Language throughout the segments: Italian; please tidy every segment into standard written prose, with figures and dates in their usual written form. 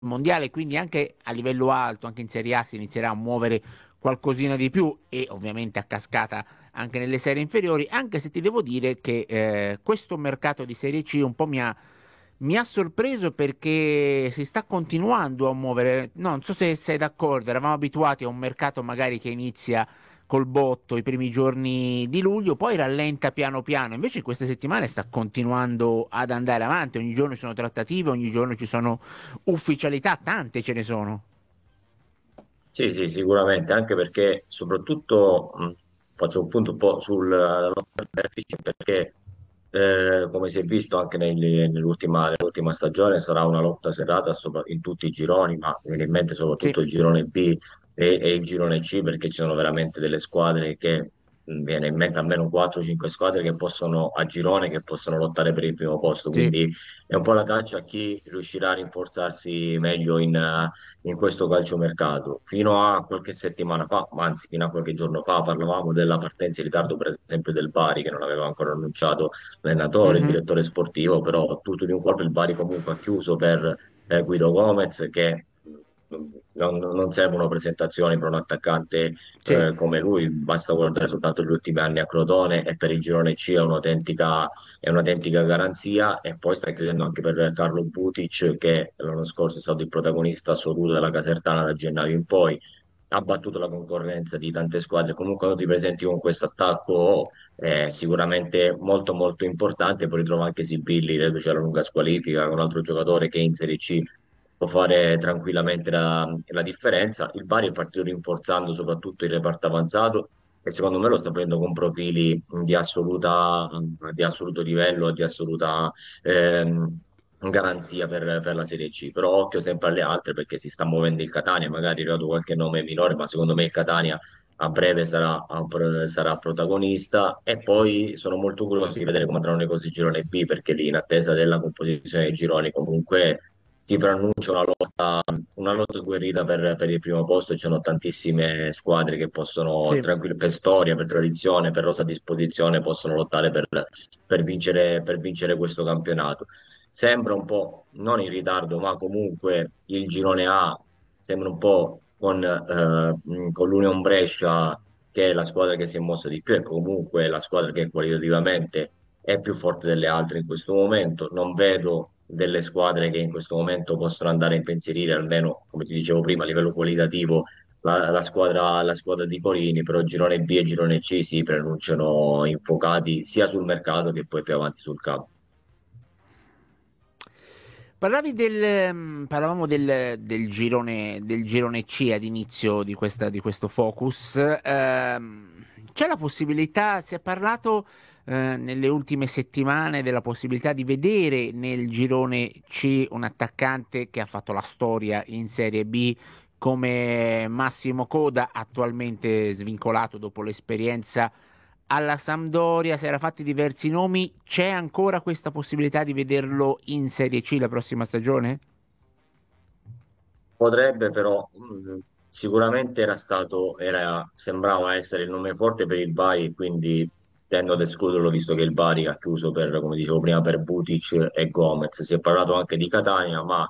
mondiale, quindi anche a livello alto, anche in Serie A si inizierà a muovere qualcosina di più e ovviamente a cascata anche nelle serie inferiori, anche se ti devo dire che questo mercato di Serie C un po' mi ha sorpreso perché si sta continuando a muovere. No, non so se sei d'accordo, eravamo abituati a un mercato magari che inizia col botto i primi giorni di luglio, poi rallenta piano piano. Invece in queste settimane sta continuando ad andare avanti. Ogni giorno ci sono trattative, ogni giorno ci sono ufficialità, tante ce ne sono. Sì, sì, sicuramente, anche perché soprattutto faccio un punto un po' sulla lotta al deficit, perché come si è visto anche nell'ultima stagione sarà una lotta serrata in tutti i gironi, ma mi viene in mente Sì. soprattutto il girone B e il girone C, perché ci sono veramente delle squadre che viene in mente almeno 4-5 squadre che possono a girone che possono lottare per il primo posto, Sì. quindi è un po' la caccia a chi riuscirà a rinforzarsi meglio in questo calciomercato. Fino a qualche settimana fa, ma anzi fino a qualche giorno fa, parlavamo della partenza in ritardo, per esempio, del Bari, che non aveva ancora annunciato l'allenatore, il Mhm. direttore sportivo, però tutto di un colpo il Bari comunque ha chiuso per Guido Gomez, che non servono presentazioni per un attaccante Sì. come lui, basta guardare soltanto gli ultimi anni a Crotone e per il girone C è un'autentica garanzia e poi sta chiudendo anche per Carlo Butic che l'anno scorso è stato il protagonista assoluto della Casertana da gennaio in poi, ha battuto la concorrenza di tante squadre, comunque quando ti presenti con questo attacco è sicuramente molto molto importante, poi ritrova anche Sibilli, credo c'è la lunga squalifica, un altro giocatore che in Serie C può fare tranquillamente la differenza. Il Bari è partito rinforzando soprattutto il reparto avanzato e secondo me lo sta prendendo con profili di assoluto livello e di assoluta garanzia per la Serie C. Però occhio sempre alle altre perché si sta muovendo il Catania, magari è arrivato qualche nome minore, ma secondo me il Catania a breve sarà protagonista e poi sono molto curioso di vedere come andranno le cose in girone B perché lì in attesa della composizione dei gironi comunque si preannuncia una lotta agguerrita per il primo posto. Ci sono tantissime squadre che possono, Sì. per storia, per tradizione, per rosa disposizione, possono lottare per vincere questo campionato. Sembra un po', non in ritardo, ma comunque il girone A sembra un po' con l'Union Brescia, che è la squadra che si è mossa di più, e comunque la squadra che qualitativamente è più forte delle altre in questo momento. Non vedo delle squadre che in questo momento possono andare a impensierire, almeno come ti dicevo prima, a livello qualitativo, la squadra di Corini, però girone B e girone C si preannunciano infuocati sia sul mercato che poi più avanti sul campo. Parlavamo del girone C ad inizio di questo focus. C'è la possibilità, si è parlato nelle ultime settimane della possibilità di vedere nel girone C un attaccante che ha fatto la storia in Serie B come Massimo Coda, attualmente svincolato dopo l'esperienza alla Sampdoria, si era fatti diversi nomi, c'è ancora questa possibilità di vederlo in Serie C la prossima stagione? Potrebbe, però sicuramente sembrava essere il nome forte per il Bari, quindi tendo ad escluderlo visto che il Bari ha chiuso come dicevo prima, per Butic e Gomez. Si è parlato anche di Catania, ma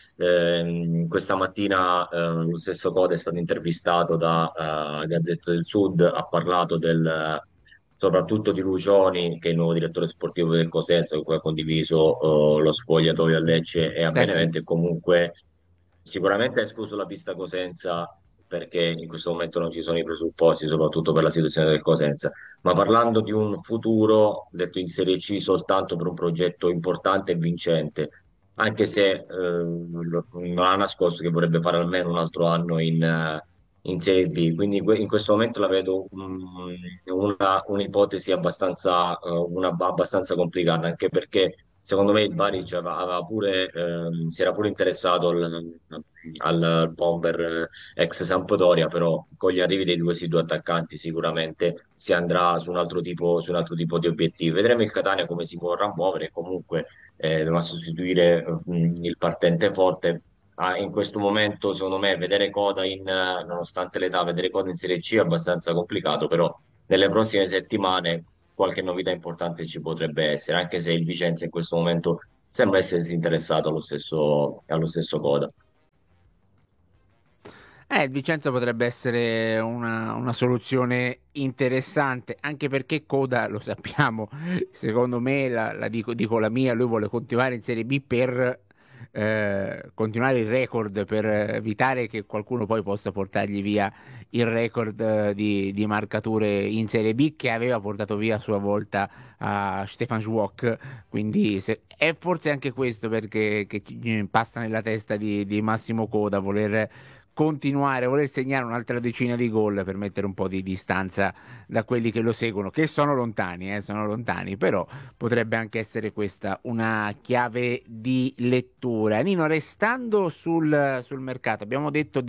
questa mattina lo stesso Code è stato intervistato da Gazzetta del Sud, ha parlato soprattutto di Lucioni, che è il nuovo direttore sportivo del Cosenza, con cui ha condiviso lo spogliatoio a Lecce e a Eh sì. Benevento, e comunque sicuramente ha escluso la pista Cosenza perché in questo momento non ci sono i presupposti, soprattutto per la situazione del Cosenza. Ma parlando di un futuro detto in Serie C soltanto per un progetto importante e vincente, anche se non ha nascosto che vorrebbe fare almeno un altro anno in Serie B. Quindi in questo momento la vedo un'ipotesi abbastanza complicata, anche perché secondo me il Bari si era pure interessato al bomber ex Sampdoria, però con gli arrivi dei questi due attaccanti sicuramente si andrà su un altro tipo di obiettivi. Vedremo il Catania come si vorrà muovere, comunque dovrà sostituire il partente forte. In questo momento, secondo me, nonostante l'età, vedere Coda in Serie C è abbastanza complicato, però nelle prossime settimane qualche novità importante ci potrebbe essere, anche se il Vicenza in questo momento sembra essersi interessato allo stesso Coda. Il Vicenza potrebbe essere una soluzione interessante, anche perché Coda, lo sappiamo, secondo me, dico la mia, lui vuole continuare in Serie B per continuare il record, per evitare che qualcuno poi possa portargli via il record di marcature in Serie B che aveva portato via a sua volta a Stefan Schwok. Quindi è forse anche questo perché che passa nella testa di Massimo Coda, voler continuare, voler segnare un'altra decina di gol per mettere un po' di distanza da quelli che lo seguono, che sono lontani, però potrebbe anche essere questa una chiave di lettura. Nino, restando sul mercato, abbiamo detto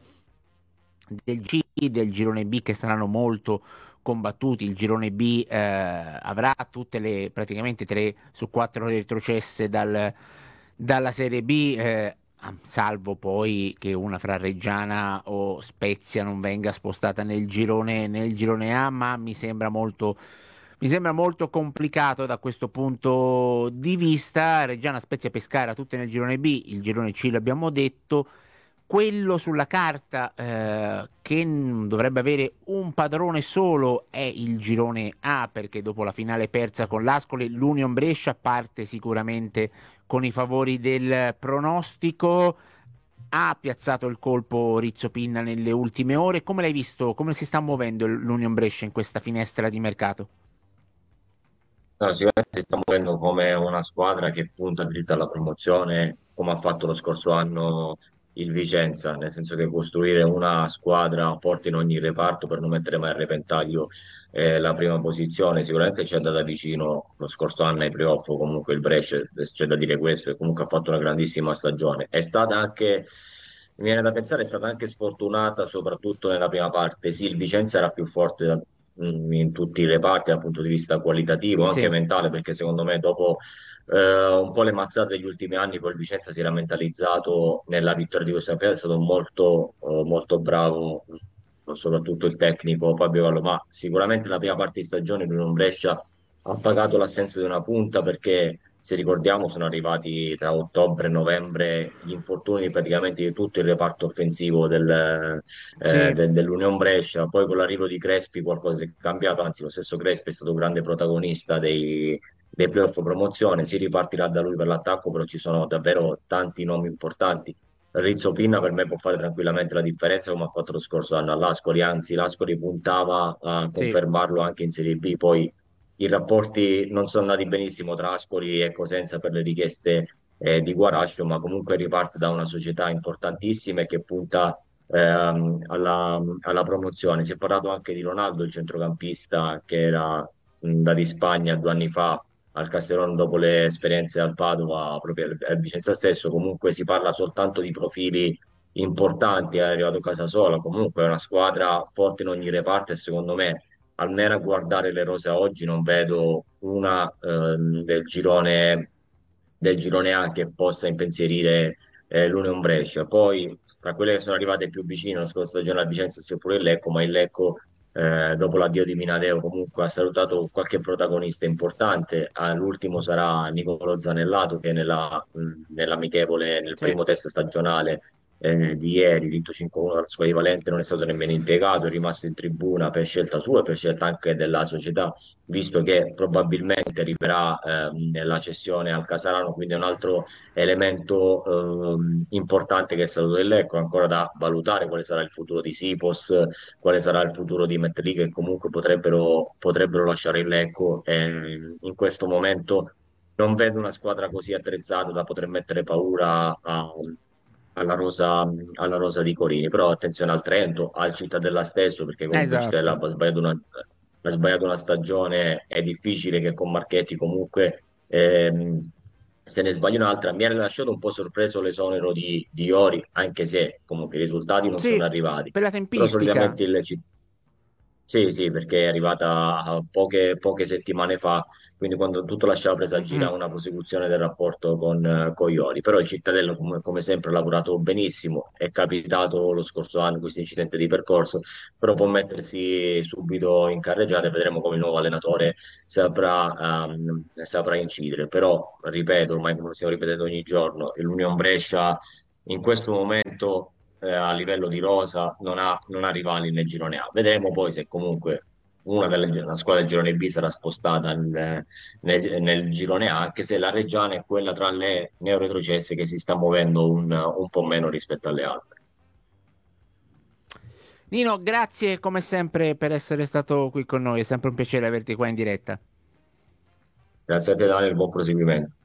del G, del girone B che saranno molto combattuti. Il girone B avrà tutte le praticamente 3 su 4 retrocesse dalla Serie B, salvo poi che una fra Reggiana o Spezia non venga spostata nel girone A, ma mi sembra molto complicato da questo punto di vista. Reggiana, Spezia, Pescara, tutte nel girone B, il girone C l'abbiamo detto. Quello sulla carta che dovrebbe avere un padrone solo è il girone A, perché dopo la finale persa con l'Ascoli, l'Union Brescia parte sicuramente con i favori del pronostico. Ha piazzato il colpo Rizzo Pinna nelle ultime ore. Come l'hai visto? Come si sta muovendo l'Union Brescia in questa finestra di mercato? No, sicuramente si sta muovendo come una squadra che punta dritta alla promozione, come ha fatto lo scorso anno il Vicenza, nel senso che costruire una squadra forte in ogni reparto per non mettere mai a repentaglio la prima posizione, sicuramente ci è andata vicino lo scorso anno ai playoff, comunque il Brescia, c'è da dire questo, e comunque ha fatto una grandissima stagione. È stata anche, mi viene da pensare, è stata anche sfortunata soprattutto nella prima parte. Sì, il Vicenza era più forte in tutti i reparti dal punto di vista qualitativo, anche Sì, mentale, perché secondo me dopo un po' le mazzate degli ultimi anni, poi il Vicenza si era mentalizzato nella vittoria di questa campionato, è stato molto, molto bravo, soprattutto il tecnico Fabio Gallo, ma sicuramente la prima parte di stagione lui non Brescia ha pagato l'assenza di una punta perché, se ricordiamo, sono arrivati tra ottobre e novembre gli infortuni praticamente di tutto il reparto offensivo sì, dell'Union Brescia. Poi con l'arrivo di Crespi qualcosa è cambiato, anzi lo stesso Crespi è stato grande protagonista dei playoff promozione. Si ripartirà da lui per l'attacco, però ci sono davvero tanti nomi importanti. Rizzo Pinna per me può fare tranquillamente la differenza come ha fatto lo scorso anno all'Ascoli, anzi l'Ascoli puntava a sì, confermarlo anche in Serie B, poi i rapporti non sono andati benissimo tra Ascoli e Cosenza per le richieste di Guarascio, ma comunque riparte da una società importantissima e che punta alla promozione. Si è parlato anche di Ronaldo, il centrocampista che era da di Spagna 2 anni fa al Castellón dopo le esperienze al Padova, proprio al Vicenza stesso. Comunque si parla soltanto di profili importanti, è arrivato Casasola, comunque è una squadra forte in ogni reparto e secondo me, almeno a guardare le rose a oggi, non vedo una del girone A che possa impensierire l'Union Brescia. Poi, tra quelle che sono arrivate più vicine la scorsa stagione a Vicenza c'è pure il Lecco, ma il Lecco, dopo l'addio di Minadeo, comunque ha salutato qualche protagonista importante. L'ultimo sarà Nicolo Zanellato, che nell'amichevole, nel sì. primo test stagionale di ieri, vinto 5-1 dalla squadra di Valente, non è stato nemmeno impiegato, è rimasto in tribuna per scelta sua e per scelta anche della società, visto che probabilmente arriverà la cessione al Casarano, quindi è un altro elemento importante che è stato dell'Ecco, ancora da valutare quale sarà il futuro di Sipos, quale sarà il futuro di Mettelì, che comunque potrebbero lasciare il Lecco. In questo momento non vedo una squadra così attrezzata da poter mettere paura alla rosa di Corini, però attenzione al Trento, al Cittadella stesso, perché comunque il Cittadella Esatto. ha sbagliato una stagione, è difficile che con Marchetti comunque se ne sbagli un'altra. Mi ha lasciato un po' sorpreso l'esonero di Iori, anche se comunque i risultati non sono Sì, arrivati, per la però tempistica. solitamente sì, sì, perché è arrivata poche settimane fa, quindi quando tutto lasciava presagire Mm-mm. una prosecuzione del rapporto con Iori. Però il Cittadello, come sempre, ha lavorato benissimo, è capitato lo scorso anno questo incidente di percorso, però può mettersi subito in carreggiata e vedremo come il nuovo allenatore saprà incidere. Però, ripeto, ormai come lo stiamo ripetendo ogni giorno, l'Union Brescia in questo momento a livello di rosa non ha rivali nel girone A. Vedremo poi se comunque una squadra del girone B sarà spostata nel girone A, anche se la Reggiana è quella tra le neoretrocesse che si sta muovendo un po' meno rispetto alle altre. Nino, grazie come sempre per essere stato qui con noi, è sempre un piacere averti qua in diretta. Grazie a te, Daniel, buon proseguimento.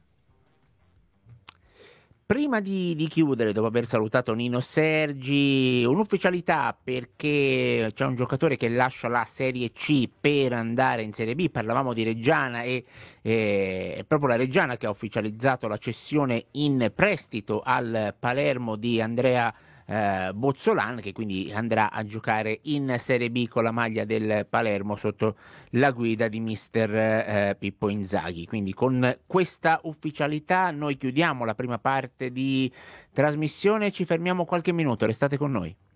Prima di chiudere, dopo aver salutato Nino Sergi, un'ufficialità perché c'è un giocatore che lascia la Serie C per andare in Serie B. Parlavamo di Reggiana e è proprio la Reggiana che ha ufficializzato la cessione in prestito al Palermo di Andrea Bozzolan, che quindi andrà a giocare in Serie B con la maglia del Palermo sotto la guida di mister Pippo Inzaghi. Quindi con questa ufficialità noi chiudiamo la prima parte di trasmissione, ci fermiamo qualche minuto, restate con noi.